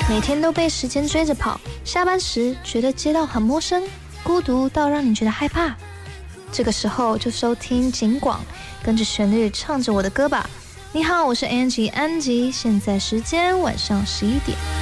每天都被时间追着跑，下班时觉得街道很陌生，孤独到让你觉得害怕。这个时候就收听警广，跟着旋律唱着我的歌吧。你好，我是 Angie 安吉，现在时间晚上11点。